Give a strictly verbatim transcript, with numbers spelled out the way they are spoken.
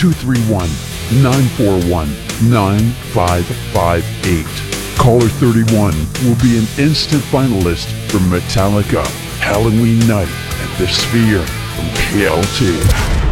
two three one, nine four one, nine five five eight. Caller thirty-one will be an instant finalist for Metallica Halloween Night at the Sphere from K L T.